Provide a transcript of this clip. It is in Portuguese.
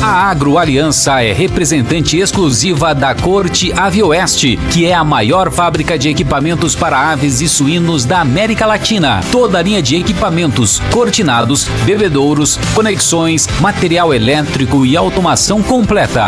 A Agroaliança é representante exclusiva da Corte Avioeste, que é a maior fábrica de equipamentos para aves e suínos da América Latina. Toda a linha de equipamentos, cortinados, bebedouros, conexões, material elétrico e automação completa.